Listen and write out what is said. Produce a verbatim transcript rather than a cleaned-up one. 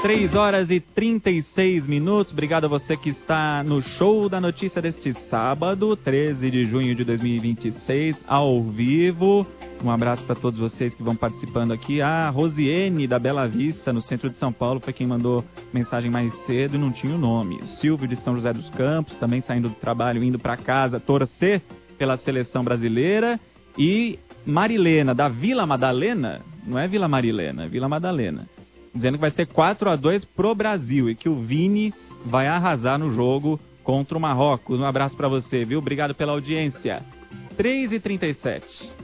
três horas e trinta e seis minutos. Obrigado a você que está no Show da Notícia deste sábado, treze de junho de dois mil e vinte e seis, ao vivo. Um abraço para todos vocês que vão participando aqui. A Rosiane, da Bela Vista, no centro de São Paulo, foi quem mandou mensagem mais cedo e não tinha o nome. Silvio, de São José dos Campos, também saindo do trabalho, indo para casa, torcer pela seleção brasileira. E Marilena, da Vila Madalena, não é Vila Marilena, é Vila Madalena, dizendo que vai ser quatro a dois pro Brasil e que o Vini vai arrasar no jogo contra o Marrocos. Um abraço para você, viu? Obrigado pela audiência. três e trinta e sete.